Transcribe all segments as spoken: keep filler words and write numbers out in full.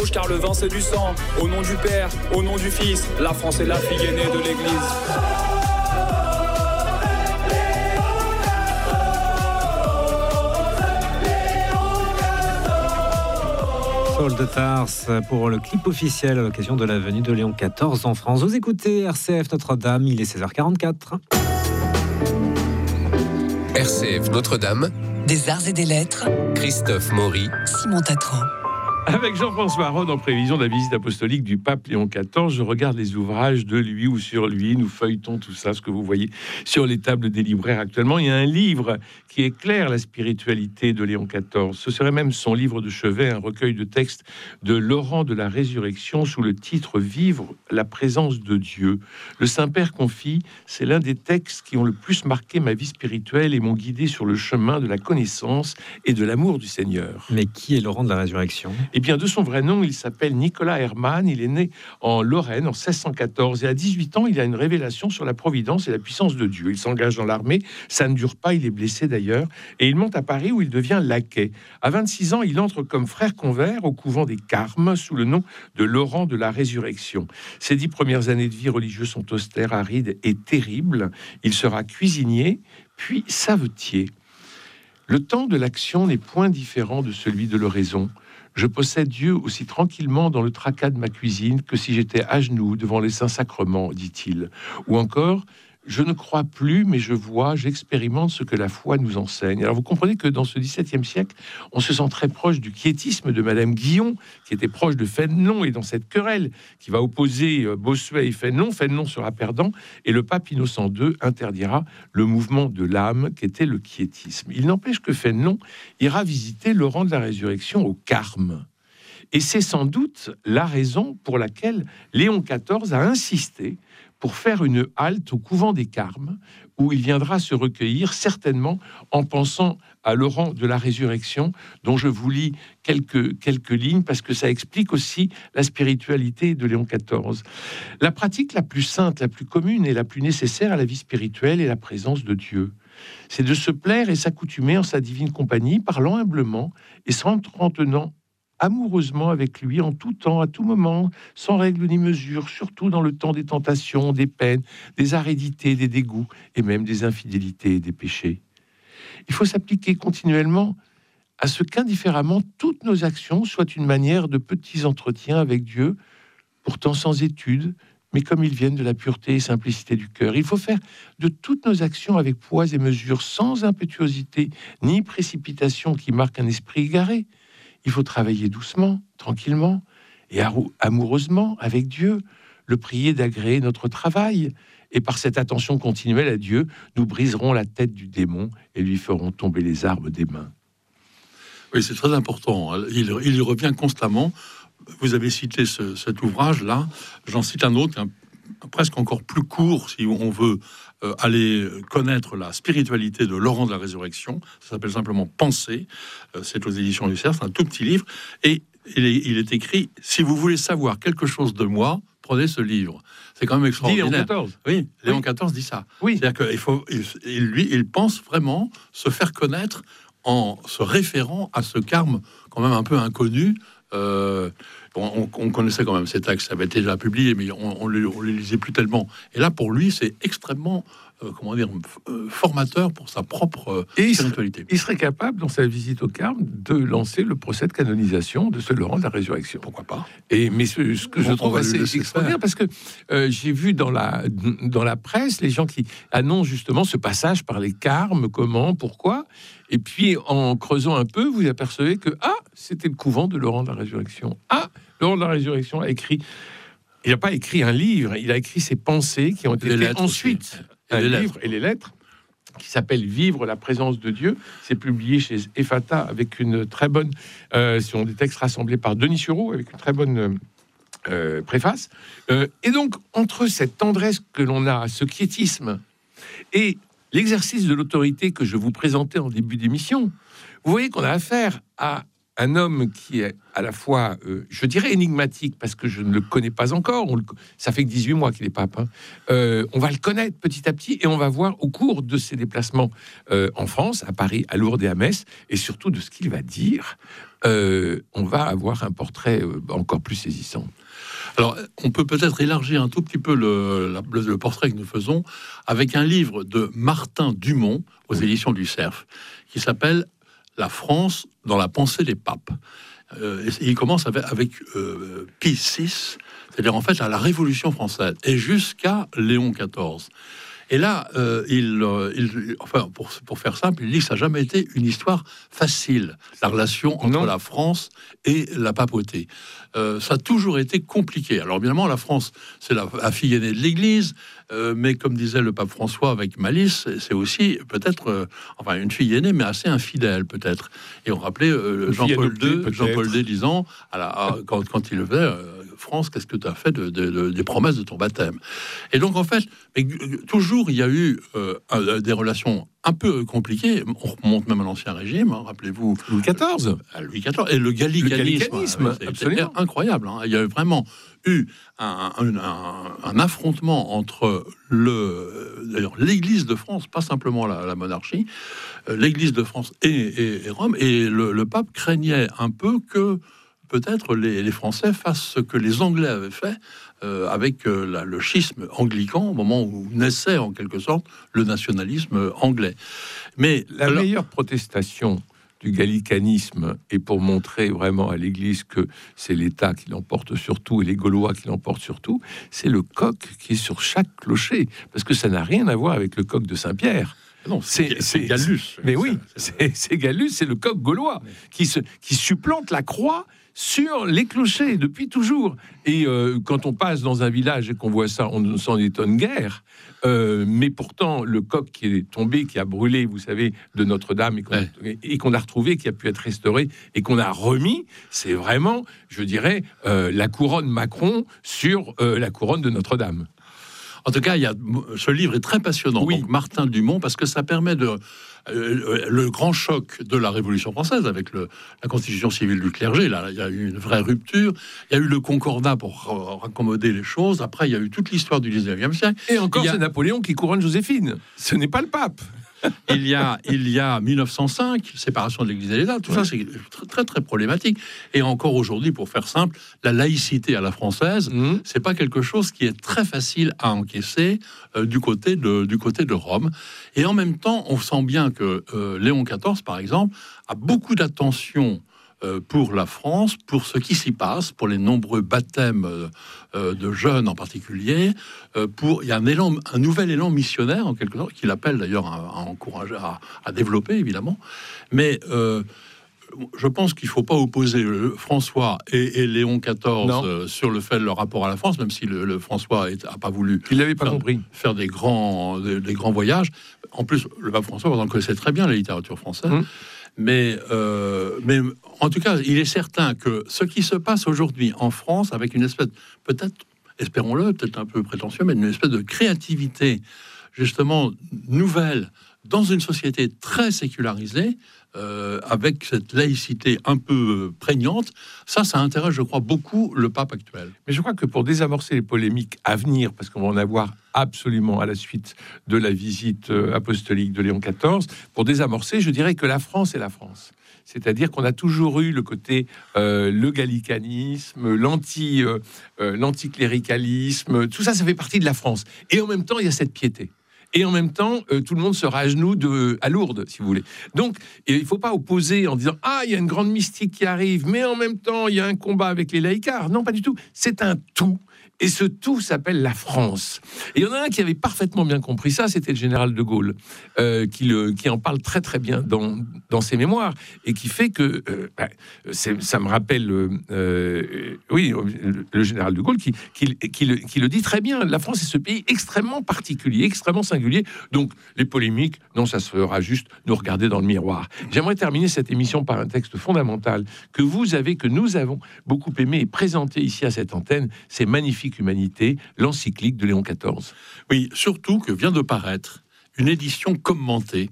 rouge car le vin c'est du sang. Au nom du Père, au nom du Fils, la France est la fille aînée de l'Église. Paul de Tarse pour le clip officiel à l'occasion de la venue de Léon quatorze en France. Vous écoutez R C F Notre-Dame, il est seize heures quarante-quatre. R C F Notre-Dame, des arts et des lettres, Christophe Maury, Simon Tatran. Avec Jean-François Rode, en prévision de la visite apostolique du pape Léon quatorze, je regarde les ouvrages de lui ou sur lui. Nous feuilletons tout ça, ce que vous voyez sur les tables des libraires actuellement. Il y a un livre qui éclaire la spiritualité de Léon quatorze. Ce serait même son livre de chevet, un recueil de textes de Laurent de la Résurrection sous le titre « Vivre la présence de Dieu ». Le Saint-Père confie, c'est l'un des textes qui ont le plus marqué ma vie spirituelle et m'ont guidé sur le chemin de la connaissance et de l'amour du Seigneur. Mais qui est Laurent de la Résurrection ? Eh bien, de son vrai nom, il s'appelle Nicolas Hermann. Il est né en Lorraine en seize cent quatorze. Et à dix-huit ans, il a une révélation sur la providence et la puissance de Dieu. Il s'engage dans l'armée. Ça ne dure pas. Il est blessé d'ailleurs. Et il monte à Paris où il devient laquais. À vingt-six ans, il entre comme frère convert au couvent des Carmes sous le nom de Laurent de la Résurrection. Ses dix premières années de vie religieuse sont austères, arides et terribles. Il sera cuisinier, puis savetier. Le temps de l'action n'est point différent de celui de l'oraison. Je possède Dieu aussi tranquillement dans le tracas de ma cuisine que si j'étais à genoux devant les saints sacrements, dit-il. Ou encore, je ne crois plus, mais je vois, j'expérimente ce que la foi nous enseigne. Alors vous comprenez que dans ce dix-septième siècle, on se sent très proche du quiétisme de Madame Guillon, qui était proche de Fénelon, et dans cette querelle qui va opposer Bossuet et Fénelon, Fénelon sera perdant, et le pape Innocent deux interdira le mouvement de l'âme, qui était le quiétisme. Il n'empêche que Fénelon ira visiter Laurent de la Résurrection au Carme. Et c'est sans doute la raison pour laquelle Léon quatorze a insisté pour faire une halte au couvent des Carmes, où il viendra se recueillir, certainement en pensant à Laurent de la Résurrection, dont je vous lis quelques, quelques lignes, parce que ça explique aussi la spiritualité de Léon quatorze. La pratique la plus sainte, la plus commune et la plus nécessaire à la vie spirituelle est la présence de Dieu. C'est de se plaire et s'accoutumer en sa divine compagnie, parlant humblement et s'entretenant amoureusement avec lui en tout temps, à tout moment, sans règle ni mesure, surtout dans le temps des tentations, des peines, des aridités, des dégoûts et même des infidélités et des péchés. Il faut s'appliquer continuellement à ce qu'indifféremment toutes nos actions soient une manière de petits entretiens avec Dieu, pourtant sans étude, mais comme ils viennent de la pureté et simplicité du cœur. Il faut faire de toutes nos actions avec poids et mesure, sans impétuosité ni précipitation qui marque un esprit égaré. Il faut travailler doucement, tranquillement et amoureusement avec Dieu, le prier d'agréer notre travail. Et par cette attention continuelle à Dieu, nous briserons la tête du démon et lui ferons tomber les armes des mains. Oui, c'est très important. Il, il y revient constamment. Vous avez cité ce, cet ouvrage-là. J'en cite un autre, un, presque encore plus court, si on veut euh, aller connaître la spiritualité de Laurent de la Résurrection. Ça s'appelle simplement Penser. Euh, c'est aux éditions du Cerf, c'est un tout petit livre. Et il est, il est écrit « Si vous voulez savoir quelque chose de moi, prenez ce livre ». C'est quand même extraordinaire. Léon quatorze. Oui, Léon oui. quatorze dit ça. Oui. C'est-à-dire qu'il faut, il, il, lui, il pense vraiment se faire connaître en se référant à ce Carme quand même un peu inconnu. Euh, on, on connaissait quand même ces textes, ça avait été déjà publié, mais on, on, les, on les lisait plus tellement. Et là, pour lui, c'est extrêmement, euh, comment dire, euh, formateur pour sa propre euh, Et spiritualité. Il serait, il serait capable, dans sa visite au Carme, de lancer le procès de canonisation de ce Laurent de la Résurrection. Pourquoi pas ? Et mais ce, ce que je On- on trouve va lui assez laisser extraordinaire, parce que euh, j'ai vu dans la dans la presse les gens qui annoncent justement ce passage par les Carmes, comment, pourquoi. Et puis, en creusant un peu, vous apercevez que, ah, c'était le couvent de Laurent de la Résurrection. Ah, Laurent de la Résurrection a écrit... Il n'a pas écrit un livre, il a écrit ses pensées qui ont été Les lettres ensuite aussi. un Et les livre et les lettres qui s'appelle Vivre la présence de Dieu. C'est publié chez Ephata avec une très bonne... Euh, ce sont des textes rassemblés par Denis Sureau avec une très bonne... Euh, préface. Euh, et donc, entre cette tendresse que l'on a, ce quiétisme, et l'exercice de l'autorité que je vous présentais en début d'émission, vous voyez qu'on a affaire à un homme qui est à la fois, euh, je dirais énigmatique, parce que je ne le connais pas encore. On le, ça fait que dix-huit mois qu'il est pape. Hein. Euh, on va le connaître petit à petit, et on va voir au cours de ses déplacements euh, en France, à Paris, à Lourdes et à Metz, et surtout de ce qu'il va dire, euh, on va avoir un portrait euh, encore plus saisissant. Alors, on peut peut-être élargir un tout petit peu le, la, le portrait que nous faisons avec un livre de Martin Dumont aux oui. éditions du Cerf, qui s'appelle « La France dans la pensée des papes ». Euh, et il commence avec, avec euh, Pie six, c'est-à-dire en fait à la Révolution française, et jusqu'à Léon quatorze. Et là, euh, il, euh, il, enfin, pour, pour faire simple, il dit que ça n'a jamais été une histoire facile, la relation entre non. la France et la papauté. Euh, ça a toujours été compliqué. Alors évidemment, la France, c'est la, la fille aînée de l'Église, euh, mais comme disait le pape François avec malice, c'est aussi peut-être, euh, enfin, une fille aînée, mais assez infidèle peut-être. Et on rappelait euh, Jean-Paul deux, Jean-Paul deux disant, à la, à, quand, quand il le faisait, euh, France, qu'est-ce que tu as fait de, de, de, des promesses de ton baptême? Et donc, en fait, mais, toujours, il y a eu euh, des relations un peu compliquées. On remonte même à l'Ancien Régime, hein, rappelez-vous. Louis quatorze. À Louis quatorze. Et le gallicanisme. Le gallicanisme, euh, c'était incroyable. Hein. Il y a vraiment eu un, un, un, un affrontement entre le, d'ailleurs, l'Église de France, pas simplement la, la monarchie, euh, l'Église de France et, et, et Rome. Et le, le pape craignait un peu que peut-être les, les Français fassent ce que les Anglais avaient fait euh, avec euh, la, le schisme anglican, au moment où naissait en quelque sorte le nationalisme anglais. Mais la alors, meilleure protestation du gallicanisme, et pour montrer vraiment à l'Église que c'est l'État qui l'emporte sur tout et les Gaulois qui l'emportent sur tout, c'est le coq qui est sur chaque clocher, parce que ça n'a rien à voir avec le coq de Saint-Pierre. Non, c'est, c'est, c'est Gallus. Mais oui, c'est, c'est Gallus, c'est le coq gaulois qui, se, qui supplante la croix sur les clochers depuis toujours. Et euh, quand on passe dans un village et qu'on voit ça, on ne s'en étonne guère. Euh, mais pourtant, le coq qui est tombé, qui a brûlé, vous savez, de Notre-Dame, et qu'on, ouais. et qu'on a retrouvé, qui a pu être restauré, et qu'on a remis, c'est vraiment, je dirais, euh, la couronne Macron sur euh, la couronne de Notre-Dame. En tout cas, il y a, ce livre est très passionnant. Oui. Donc, Martin Dumont, parce que ça permet de euh, le grand choc de la Révolution française avec le, la constitution civile du clergé. Là, il y a eu une vraie rupture. Il y a eu le Concordat pour raccommoder les choses. Après, il y a eu toute l'histoire du dix-neuvième siècle. Et encore, a... c'est Napoléon qui couronne Joséphine. Ce n'est pas le pape. il y a il y a mille neuf cent cinq, séparation de l'Église et l'État, tout ouais. ça c'est très, très très problématique. Et encore aujourd'hui, pour faire simple, la laïcité à la française, mmh. c'est pas quelque chose qui est très facile à encaisser euh, du côté de du côté de Rome. Et en même temps, on sent bien que euh, Léon quatorze, par exemple, a beaucoup d'attention pour la France, pour ce qui s'y passe, pour les nombreux baptêmes euh, de jeunes en particulier, euh, pour il y a un élan, un nouvel élan missionnaire en quelque sorte, qu'il appelle d'ailleurs à, à encourager, à, à développer évidemment. Mais euh, je pense qu'il ne faut pas opposer le François et, et Léon quatorze euh, sur le fait de leur rapport à la France, même si le, le François n'a pas voulu il l'avait pas faire, compris. faire des grands des, des grands voyages. En plus, le pape François, on connaissait très bien la littérature française. Mmh. Mais, euh, mais en tout cas, il est certain que ce qui se passe aujourd'hui en France, avec une espèce, peut-être, espérons-le, peut-être un peu prétentieux, mais une espèce de créativité, justement, nouvelle, dans une société très sécularisée, euh, avec cette laïcité un peu prégnante, ça, ça intéresse, je crois, beaucoup le pape actuel. Mais je crois que pour désamorcer les polémiques à venir, parce qu'on va en avoir absolument à la suite de la visite apostolique de Léon quatorze, pour désamorcer, je dirais que la France est la France. C'est-à-dire qu'on a toujours eu le côté, euh, le gallicanisme, l'anti, euh, euh, l'anticléricalisme, tout ça, ça fait partie de la France. Et en même temps, il y a cette piété. Et en même temps, euh, tout le monde sera à genoux de, à Lourdes, si vous voulez. Donc, il ne faut pas opposer en disant « Ah, il y a une grande mystique qui arrive, mais en même temps, il y a un combat avec les laïcards. » Non, pas du tout. C'est un tout. Et ce tout s'appelle la France. Et il y en a un qui avait parfaitement bien compris ça, c'était le général de Gaulle, euh, qui, le, qui en parle très très bien dans, dans ses mémoires, et qui fait que, euh, bah, c'est, ça me rappelle, euh, euh, oui, le général de Gaulle, qui, qui, qui, le, qui le dit très bien, la France est ce pays extrêmement particulier, extrêmement singulier, donc les polémiques, non, ça se fera juste nous regarder dans le miroir. J'aimerais terminer cette émission par un texte fondamental que vous avez, que nous avons beaucoup aimé et présenté ici à cette antenne, c'est magnifique. Humanité, l'encyclique de Léon quatorze. Oui, surtout que vient de paraître une édition commentée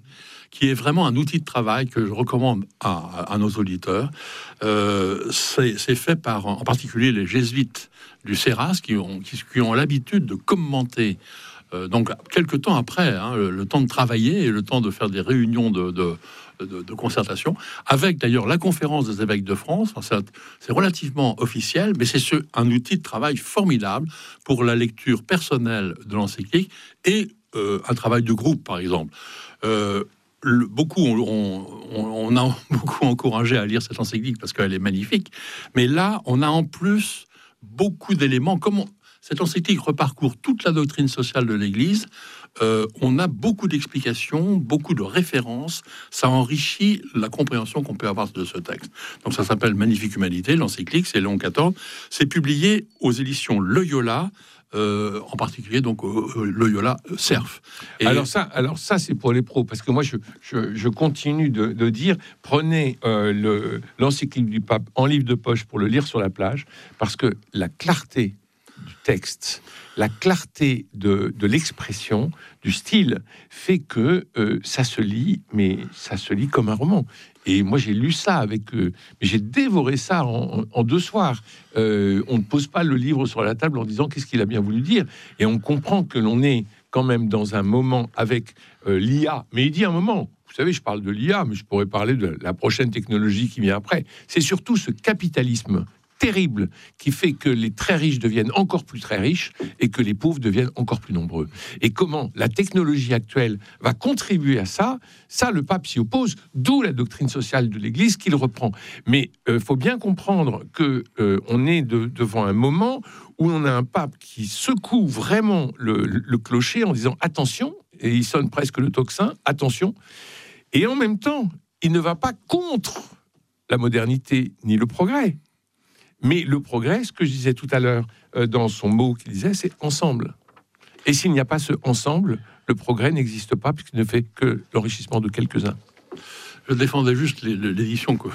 qui est vraiment un outil de travail que je recommande à, à nos auditeurs. Euh, c'est, c'est fait par, en particulier, les jésuites du Céras, qui ont, qui, qui ont l'habitude de commenter. Euh, donc, quelques temps après, hein, le, le temps de travailler et le temps de faire des réunions de, de, de, de concertation, avec d'ailleurs la conférence des évêques de France. Enfin, c'est, c'est relativement officiel, mais c'est ce, un outil de travail formidable pour la lecture personnelle de l'encyclique et euh, un travail de groupe, par exemple. Euh, le, beaucoup, on, on, on a beaucoup encouragé à lire cette encyclique parce qu'elle est magnifique, mais là, on a en plus beaucoup d'éléments. Comme on, cette encyclique reparcourt toute la doctrine sociale de l'Église, euh, on a beaucoup d'explications, beaucoup de références. Ça enrichit la compréhension qu'on peut avoir de ce texte. Donc ça s'appelle Magnifique Humanité, l'encyclique, c'est Léon quatorze. C'est publié aux éditions Loyola, euh, en particulier donc euh, Loyola Cerf. Et alors ça, alors ça c'est pour les pros, parce que moi je, je, je continue de, de dire, prenez euh, le, l'encyclique du pape en livre de poche pour le lire sur la plage, parce que la clarté du texte, la clarté de, de l'expression, du style, fait que euh, ça se lit, mais ça se lit comme un roman. Et moi, j'ai lu ça avec... Euh, mais j'ai dévoré ça en, en, en deux soirs. Euh, on ne pose pas le livre sur la table en disant qu'est-ce qu'il a bien voulu dire. Et on comprend que l'on est quand même dans un moment avec euh, l'I A. Mais il dit un moment... Vous savez, je parle de l'I A, mais je pourrais parler de la prochaine technologie qui vient après. C'est surtout ce capitalisme terrible qui fait que les très riches deviennent encore plus très riches et que les pauvres deviennent encore plus nombreux. Et comment la technologie actuelle va contribuer à ça, ça le pape s'y oppose, d'où la doctrine sociale de l'Église qu'il reprend. Mais il euh, faut bien comprendre que euh, on est de, devant un moment où on a un pape qui secoue vraiment le, le clocher en disant attention, et il sonne presque le tocsin, attention, et en même temps, il ne va pas contre la modernité ni le progrès. Mais le progrès, ce que je disais tout à l'heure euh, dans son mot qu'il disait, c'est ensemble. Et s'il n'y a pas ce ensemble, le progrès n'existe pas puisqu'il ne fait que l'enrichissement de quelques-uns. Je défendais juste les, les, l'édition que,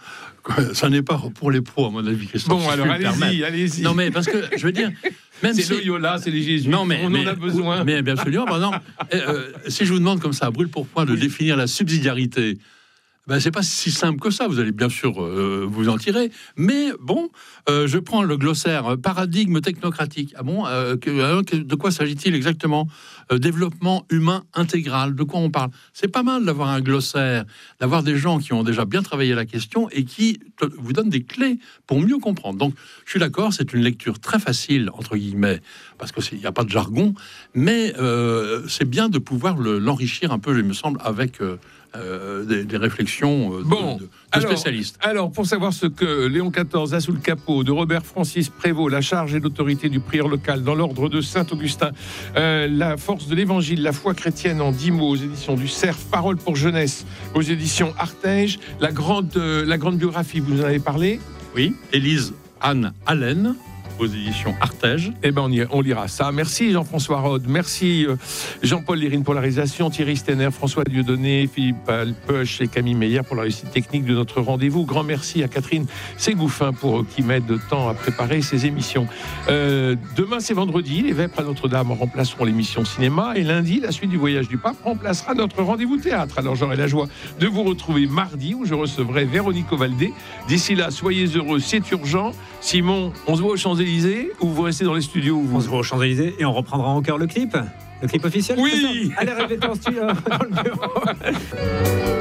que ça n'est pas pour les pros à mon avis. Bon si alors allez-y, allez-y. Non mais parce que je veux dire, même c'est si Loyola, c'est les jésuites. Non mais on mais, en a besoin. Mais bien absolument. Par exemple, euh, si je vous demande comme ça à brûle pour point de oui. définir la subsidiarité. Ben, c'est pas si simple que ça, vous allez bien sûr euh, vous en tirer, mais bon, euh, je prends le glossaire, euh, paradigme technocratique. Ah bon, euh, que, euh, de quoi s'agit-il exactement ? euh, Développement humain intégral, de quoi on parle ? C'est pas mal d'avoir un glossaire, d'avoir des gens qui ont déjà bien travaillé la question et qui te, vous donnent des clés pour mieux comprendre. Donc, je suis d'accord, c'est une lecture très facile, entre guillemets, parce qu'il n'y a pas de jargon, mais euh, c'est bien de pouvoir le, l'enrichir un peu, il me semble, avec... Euh, Euh, des, des réflexions euh, de, bon, de, de alors, spécialistes. Alors, pour savoir ce que Léon quatorze a sous le capot de Robert Francis Prévost, la charge et l'autorité du prieur local dans l'ordre de Saint-Augustin, euh, la force de l'évangile, la foi chrétienne en dix mots aux éditions du Cerf, Parole pour jeunesse aux éditions Artege, la grande, euh, la grande biographie, vous en avez parlé ? Oui, Élise Anne Allen, aux éditions Artege. Eh ben on, y, on lira ça. Merci Jean-François Rode, merci euh, Jean-Paul Lérine pour la réalisation, Thierry Stenner, François Dieudonné, Philippe Alpeuch et Camille Meyer pour la réussite technique de notre rendez-vous. Grand merci à Catherine Ségouffin pour qui m'aide de temps à préparer ces émissions. Euh, demain c'est vendredi, les Vêpres à Notre-Dame remplaceront l'émission cinéma et lundi la suite du Voyage du Pape remplacera notre rendez-vous théâtre. Alors j'aurai la joie de vous retrouver mardi où je recevrai Véronique Ovaldé. D'ici là, soyez heureux, c'est urgent. Simon, on se voit aux Champs-Élysées ou vous restez dans les studios où vous... On se voit aux Champs-Élysées et on reprendra encore le clip. Le clip officiel. Oui. Allez, répétez en studio dans le bureau.